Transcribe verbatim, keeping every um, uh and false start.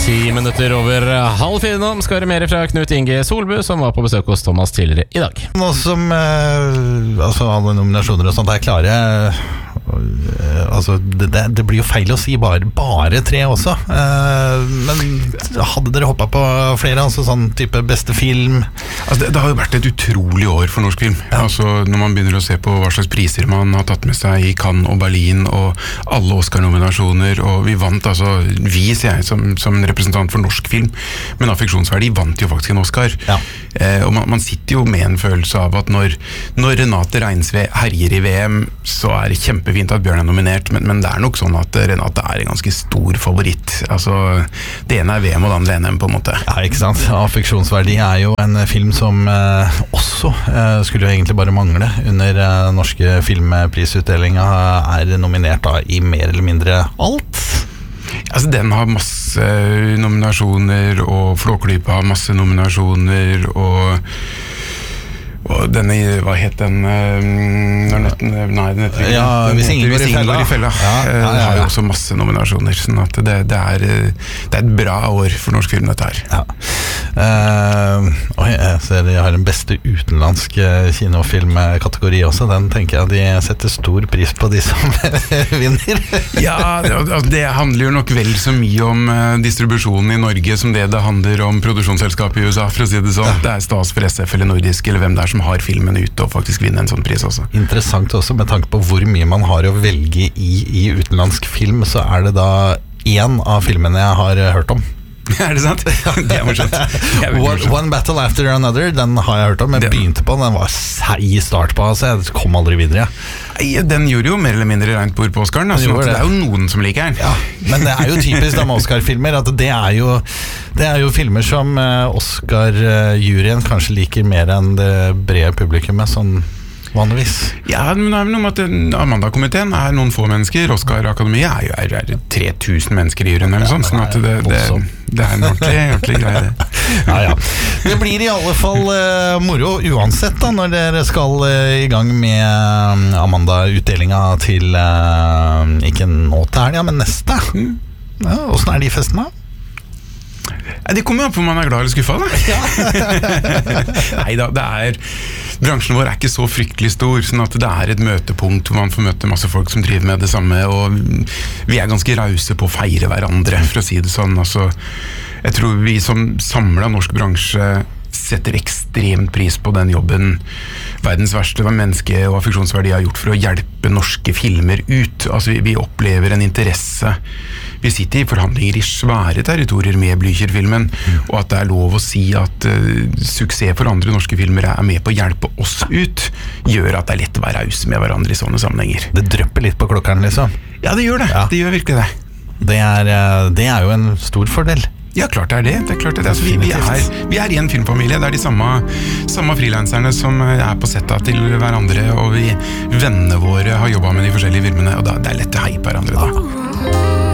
Ti minutter over halv fire nå skal være mer fra Knut Inge Solbu, som var på besøk hos Thomas tidligere i dag. Nå som eh, altså alle nominasjoner og sånt er klare, eh, altså det, det, det blir jo feil å si bare, bare tre også, eh, men hadde dere hoppet på flere, altså sånn type beste film? Altså det, det har jo vært et utrolig år for norsk film. Ja. Altså når man begynner å se på hva slags priser man har tatt med seg i Cannes og Berlin, og alle Oscar-nominasjoner, og vi vant, altså vi, sier jeg, som, som representant for norsk film, men affeksjonsverdi vant jo faktisk en Oscar. Ja. Eh, og man, man sitter jo med en følelse av at når, når Renate Reinsve herjer i V M, så er det kjempefint at Bjørn er nominert, men, men det er nok sånn at Renate er en ganske stor favoritt. Altså, det ene er V M og det andre er N M på en måte. Ja, ikke sant? Affeksjonsverdi er jo en film som eh, også eh, skulle jo egentlig bare mangle under eh, norske filmprisutdelinga, er nominert da i mer eller mindre alt. Altså den har masse nominasjoner, og Flåklypa har masse nominasjoner, og og denne, hva het den når netten, nei, den heter ja, Hvis ingen går i fella, i fella. Ja, ja, ja, ja. Har jo også masse nominasjoner, sånn at det, det, er, det er et bra år for norsk film dette her. Ja. Uh, oi, jeg ser de har den beste utenlandske kinofilmkategori også. Den tenker jeg de setter stor pris på, de som vinner. Ja, det, det handler jo nok vel så mye om distribusjonen i Norge som det det handler om produksjonsselskapet i U S A, for å si det sånn. Ja. Det er stas for S F eller Nordisk eller hvem det er som har filmen ute og faktisk vinner en sånn pris også. Interessant også, med tanke på hvor mye man har å velge i i utenlandsk film, så er det da en av filmene jeg har hørt om. Er det sant? Det er morsomt. One, One Battle After Another, den har jeg hørt om. Jeg begynte på den, den var seig start på, altså jeg kom aldri videre. Ja, den gjorde jo mer eller mindre rent bord på Oscaren, altså, det. det er jo noen som liker den. Ja, men det er jo typisk da med Oscar-filmer, at det er jo, det er jo filmer som Oscar-juryen kanskje liker mer enn det brede publikummet, sånn vanligvis. Ja, men det er noe med at Amanda-komiteen er noen få mennesker, Oscar-akademiet er jo er, er tre tusen mennesker i juryen eller ja, sånn, sånn at det, det, det er en ordentlig, ordentlig greie. Ja, ja. Det blir i alle fall uh, moro uansett da, når dere skal uh, i gang med Amanda-utdelinga til uh, ikke nå til helga, men neste. Mm. Ja, hvordan er de festene? Ja, de kommer jo opp om man er glad eller skuffet da. Ja. Neida, det er bransjen vår er ikke så fryktelig stor, sånn at det er et møtepunkt hvor man får møte masse folk som driver med det samme, og vi er ganske rause på å feire hverandre, for å si det sånn. Altså, jeg tror vi som samlet norsk bransje setter ekstremt pris på den jobben verdens verste menneske- og affeksjonsverdi har gjort for å hjelpe norske filmer ut. Altså vi, vi opplever en interesse. Vi sitter i forhandlinger i svære territorier med Blücher-filmen, mm. og at det er lov å si at uh, suksess for andre norske filmer er med på å hjelpe oss ut, gjør at det er lett å være raus med hverandre i sånne sammenhenger. Det drøpper litt på klokkeren liksom. Ja, det gjør det. Ja. Det gjør virkelig det. Det er, det er jo en stor fordel. Ja, klart det er det. Det er klart det er. Altså, vi, vi, er, vi er i en filmfamilie. Det er de samme, samme frilanserne som er på settet til hverandre, og vi vennene våre har jobbet med de forskjellige filmene, og da, det er lett å heie på hverandre da.